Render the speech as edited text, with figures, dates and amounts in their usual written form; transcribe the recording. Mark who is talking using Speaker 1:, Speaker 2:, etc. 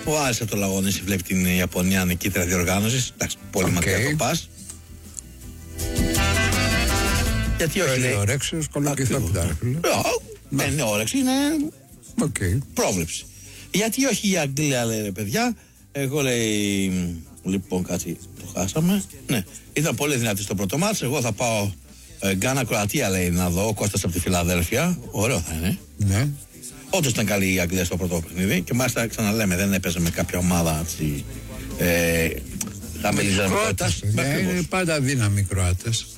Speaker 1: Ο Άρης από το Λαγονίσι βλέπει την Ιαπωνία νικήτρια διοργάνωσης. Εντάξει, πολύ μακριά το πας. Γιατί όχι, λέει.
Speaker 2: Ορέξεως κολοκυθόπιτα.
Speaker 1: Δεν είναι όρεξη, είναι πρόβλεψη. Γιατί όχι η Αγγλία, λέει, ρε παιδιά. Εγώ, λέει, λοιπόν, κάτι το χάσαμε. Ναι, ήταν πολύ δυνατή στο πρώτο μάτς. Εγώ θα πάω Γκάνα Κροατία, λέει, να δω. Ο Κώστας από τη Φιλαδέλφια. Ωραίο θα είναι.
Speaker 2: Ναι.
Speaker 1: Όντως ήταν καλή η Αγγλία στο πρώτο παιχνίδι. Και μάλιστα ξαναλέμε, δεν έπαιζε με κάποια ομάδα χαμηλής δυναμικότητας.
Speaker 2: Είναι πάντα δύναμοι οι Κροάτες.